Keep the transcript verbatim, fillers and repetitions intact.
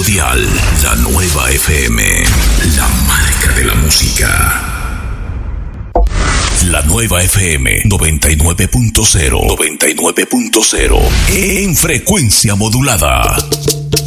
nuevo dial, la nueva F M, la marca de la música. La nueva F M noventa y nueve punto cero, noventa y nueve punto cero en frecuencia modulada.